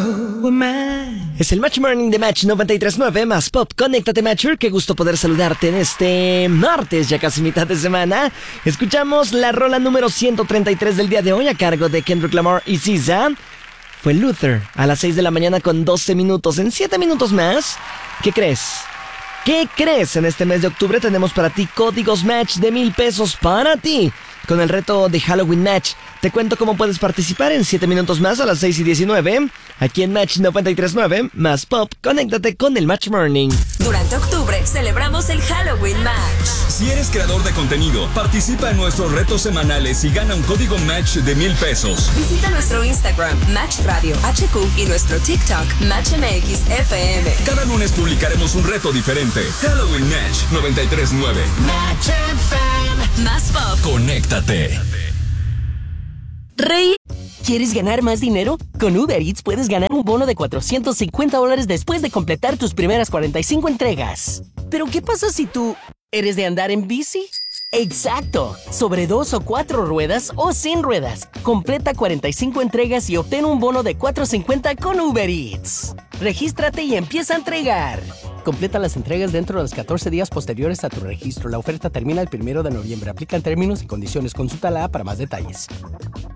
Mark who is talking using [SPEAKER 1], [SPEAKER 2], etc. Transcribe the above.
[SPEAKER 1] Es el Match Morning de Match 93.9 más Pop. Conéctate, Matcher. Qué gusto poder saludarte en este martes, ya casi mitad de semana. Escuchamos la rola número 133 del día de hoy a cargo de Kendrick Lamar y SZA. Fue Luther a las 6 de la mañana con 12 minutos. En 7 minutos más, ¿qué crees? ¿Qué crees? En este mes de octubre tenemos para ti códigos Match de 1,000 pesos para ti. Con el reto de Halloween Match. Te cuento cómo puedes participar en 7 minutos más a las 6:19. Aquí en Match 93.9 más Pop. Conéctate con el Match Morning.
[SPEAKER 2] Durante octubre celebramos el Halloween Match.
[SPEAKER 3] Si eres creador de contenido, participa en nuestros retos semanales y gana un código Match de 1,000 pesos.
[SPEAKER 2] Visita nuestro Instagram, Match Radio HQ, y nuestro TikTok, MatchMXFM.
[SPEAKER 3] Cada lunes publicaremos un reto diferente. Halloween Match 93.9.
[SPEAKER 2] Match FM. Más Pop.
[SPEAKER 3] Conéctate.
[SPEAKER 4] Rey, ¿quieres ganar más dinero? Con Uber Eats puedes ganar un bono de $450 después de completar tus primeras 45 entregas. Pero ¿qué pasa si tú eres de andar en bici? ¡Exacto! Sobre 2 o 4 ruedas o sin ruedas. Completa 45 entregas y obtén un bono de $450 con Uber Eats. Regístrate y empieza a entregar. Completa las entregas dentro de los 14 días posteriores a tu registro. La oferta termina el 1 de noviembre. Aplican términos y condiciones. Consulta la app para más detalles.